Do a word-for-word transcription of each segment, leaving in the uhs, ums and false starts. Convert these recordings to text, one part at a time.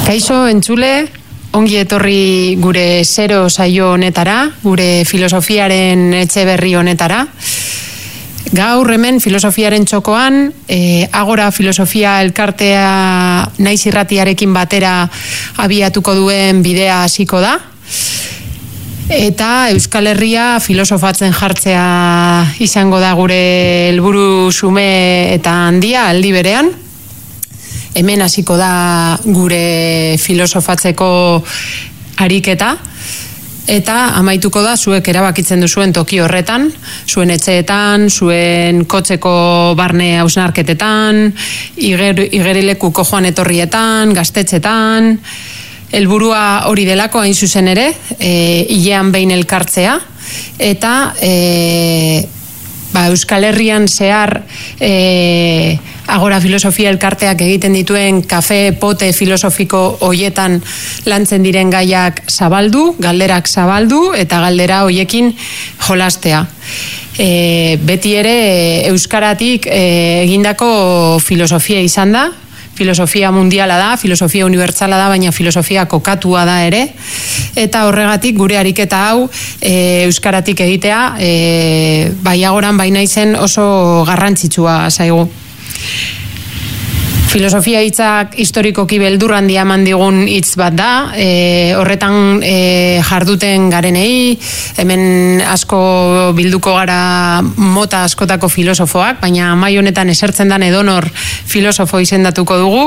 Kaixo entzule, ongi etorri gure zero saio honetara, gure filosofiaren etxe berri honetara. Gaur hemen filosofiaren txokoan, e, Agora Filosofia elkartea naiz irratiarekin batera abiatuko duen bidea hasiko da. Eta Euskal Herria filosofatzen jartzea izango da gure helburu xume eta handia aldi berean. Hemen hasiko da gure filosofatzeko ariketa, eta amaituko da zuek erabakitzen duzuen toki horretan, zuen etxeetan, zuen kotxeko barne hausnarketetan, iger, igerilekuko joan etorrietan, gaztetxetan. Helburua hori delako hain zuzen ere, e, hilean behin elkartzea, eta e, ba, Euskal Herrian zehar e, Agora Filosofia elkarteak egiten dituen kafe pote filosofiko hoietan lantzen diren gaiak zabaldu, galderak zabaldu eta galdera hoiekin jolastea. E, beti ere euskaratik e, egindako filosofia izan da, filosofia mundiala da, filosofia unibertsala da, baina filosofia kokatua da ere, eta horregatik gure ariketa hau e, euskaratik egitea e, bai agoran bai naizen oso garrantzitsua zaigu. Filosofia hitzak historikoki beldur handia eman digun hitz bat da, e, horretan e, jarduten garenei, hemen asko bilduko gara mota askotako filosofoak, baina mai honetan esertzen dan edonor filosofo izendatuko dugu,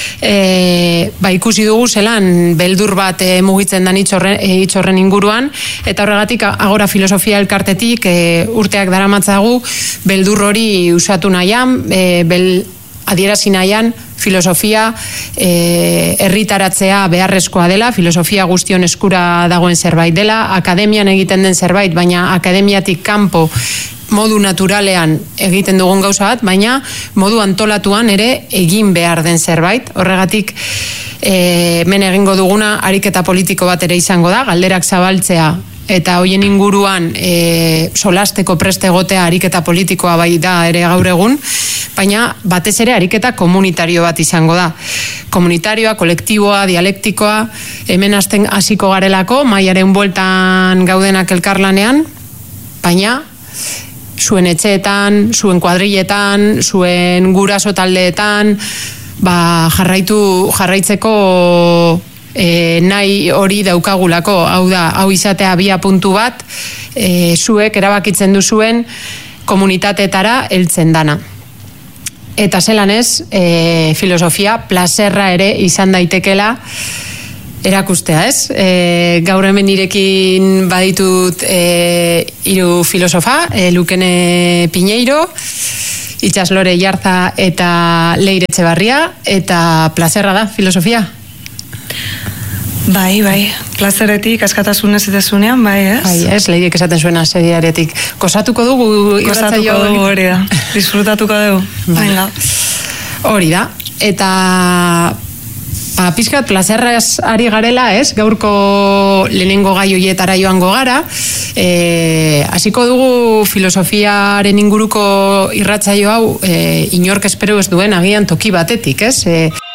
e, ba ikusi dugu zelan beldur bat e, mugitzen dan hitz horren, e, hitz horren inguruan, eta horregatik Agora Filosofia elkartetik e, urteak daramatzagu beldur hori usatu nahian, e, bel adierazi nahian filosofia e, herritaratzea beharrezkoa dela, filosofia guztion eskura dagoen zerbait dela, akademian egiten den zerbait, baina akademiatik kanpo modu naturalean egiten dugun gauza bat, baina modu antolatuan ere egin behar den zerbait. Horregatik e, men egingo duguna ariketa politiko bat ere izango da, galderak zabaltzea eta hoien inguruan e, solasteko preste egotea ariketa politikoa bai da ere gaur egun, baina batez ere ariketa komunitario bat izango da. Komunitarioa, kolektiboa, dialektikoa, hemen hasten hasiko garelako, maiaren bueltan gaudenak elkarlanean, baina zuen etxeetan, zuen kuadrilletan, zuen guraso taldeetan, ba, jarraitu, jarraitzeko E, nahi hori daukagulako, hau da, hau izatea bia puntu bat, e, zuek erabakitzen duzuen komunitateetara heltzen dana. Eta zelan ez, e, filosofia plazerra ere izan daitekela erakustea, ez? E, gaur hemen nirekin baditut e, hiru filosofa, e, Lukene Piñeiro, Itxaslore Jarza eta Leire Etxebarria, eta plazerra da filosofia. Bai, bai, plazeretik, askatasunez eta zunean, bai, ez? Bai, ez, lehiek esaten zuena seriaretik. Kosatuko dugu irratzaio? Kosatuko dugu, hori da. Disfrutatuko dugu. Bai. Hori da. Eta ba, pizkat plazerraz ari garela, ez? Gaurko lehenengo gai hoietara joango gara. E, hasiko dugu filosofiaren inguruko irratzaio hau e, inork espero ez duen agian toki batetik, ez? E,